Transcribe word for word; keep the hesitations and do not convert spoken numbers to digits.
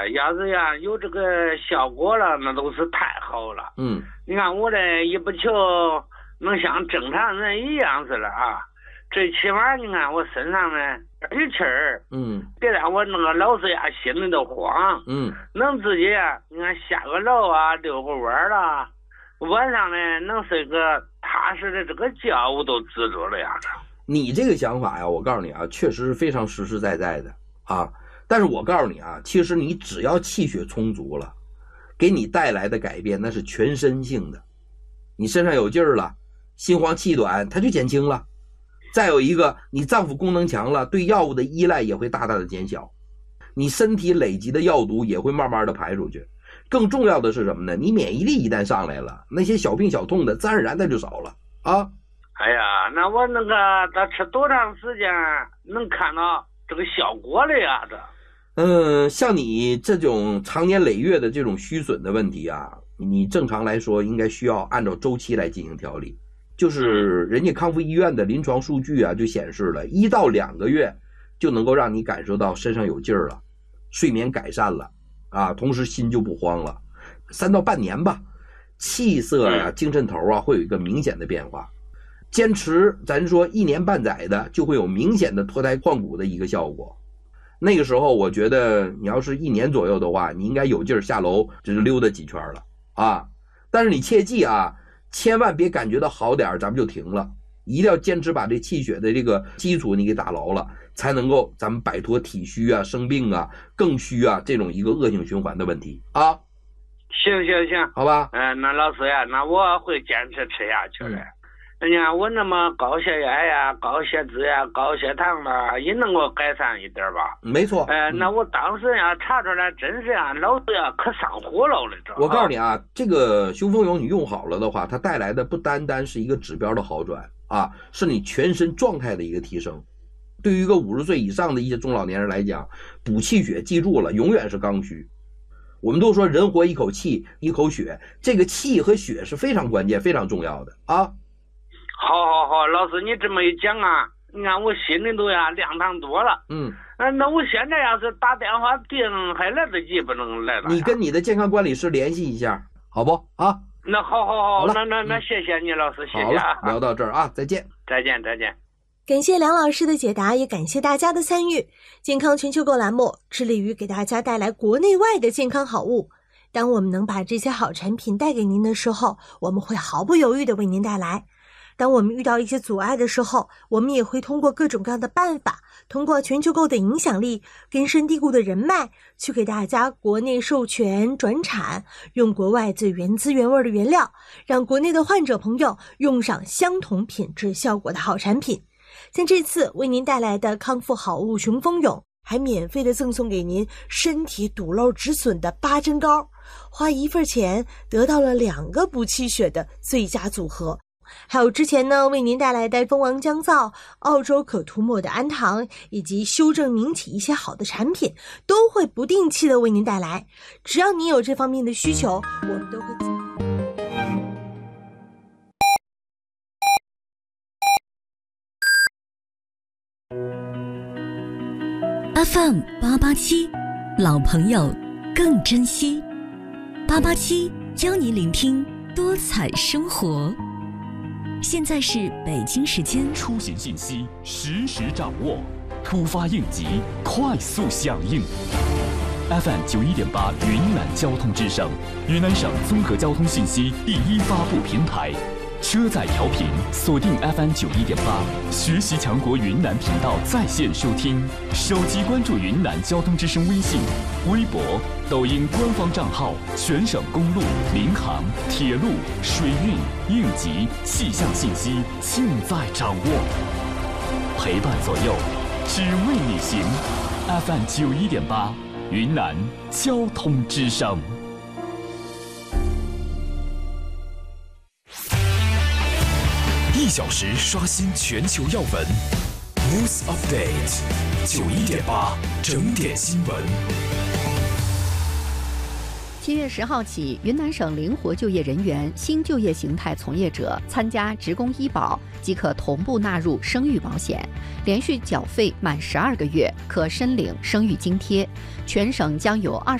要是呀有这个效果了，那都是太好了。 嗯， 你看我这一不求能像正常人一样似的啊，最起码你看我身上呢有气儿， 嗯， 别让我那个老是呀心里头慌， 嗯， 能自己呀，你看下个楼啊，遛个弯啦，晚上呢能睡个踏实的这个觉，我都知足了呀。 你这个想法呀，我告诉你啊，确实是非常实实在在的啊。但是我告诉你啊，其实你只要气血充足了，给你带来的改变那是全身性的。你身上有劲儿了，心慌气短它就减轻了。再有一个，你脏腑功能强了，对药物的依赖也会大大的减小，你身体累积的药毒也会慢慢的排出去。更重要的是什么呢？你免疫力一旦上来了，那些小病小痛的自然而然的就少了啊。 哎呀，那我那个得吃多长时间能看到这个效果了呀？这嗯，像你这种长年累月的这种虚损的问题啊，你正常来说应该需要按照周期来进行调理。就是人家康复医院的临床数据啊，就显示了一到两个月就能够让你感受到身上有劲儿了，睡眠改善了啊，同时心就不慌了。三到半年吧，气色呀、啊、精神头啊会有一个明显的变化。坚持咱说一年半载的，就会有明显的脱胎换骨的一个效果。那个时候我觉得你要是一年左右的话，你应该有劲儿下楼就是溜达几圈了啊。但是你切记啊，千万别感觉到好点咱们就停了，一定要坚持把这气血的这个基础你给打牢了，才能够咱们摆脱体虚啊、生病啊、更虚啊这种一个恶性循环的问题啊。 行行行， 好吧。 嗯、呃，那老师呀，那我会坚持吃下去的。嗯你看我那么高血压呀、高血脂呀、高血糖了，也能够改善一点吧？ 没错。 呃，那我当时呀查出来，真是呀，老是呀可上火了了。 我告诉你啊，这个雄风油你用好了的话，它带来的不单单是一个指标的好转啊，是你全身状态的一个提升。对于一个五十岁以上的一些中老年人来讲，补气血，记住了，永远是刚需。我们都说人活一口气一口血，这个气和血是非常关键、非常重要的啊。 好好好，老师你这么一讲啊，你看我心里头呀亮堂多了。 嗯， 那那我现在要是打电话订还来得及不能来了？ 你跟你的健康管理师联系一下，好不啊？ 那好好好， 好了那那那谢谢你老师，谢谢啊。 聊到这儿啊，再见， 再见再见。 感谢梁老师的解答，也感谢大家的参与。健康全球购栏目致力于给大家带来国内外的健康好物。当我们能把这些好产品带给您的时候，我们会毫不犹豫地为您带来。当我们遇到一些阻碍的时候，我们也会通过各种各样的办法，通过全球购的影响力、根深蒂固的人脉，去给大家国内授权转产，用国外最原汁原味的原料，让国内的患者朋友用上相同品质效果的好产品。像这次为您带来的康复好物雄风涌，还免费的赠送给您身体堵漏止损的八珍膏，花一份钱得到了两个补气血的最佳组合。还有之前呢为您带来的蜂王姜皂、澳洲可涂抹的氨糖以及修正明体一些好的产品，都会不定期的为您带来。只要您有这方面的需求，我们都会。 F M 八八七，老朋友更珍惜。八八七教你聆听多彩生活。现在是北京时间。 出行信息实时掌握，突发应急快速响应。F M 九一点八云南交通之声，云南省综合交通信息第一发布平台。车载调频锁定 F M 九一点八，学习强国云南频道在线收听。手机关注云南交通之声微信、微博、抖音官方账号，全省公路、民航、铁路、水运、应急、气象信息尽在掌握。陪伴左右，只为你行。F M 九一点八，云南交通之声。一小时刷新全球要闻 ，News Update， 九一点八整点新闻。 七月十号起，云南省灵活就业人员、新就业形态从业者参加职工医保即可同步纳入生育保险，连续缴费满十二个月可申领生育津贴。全省将有二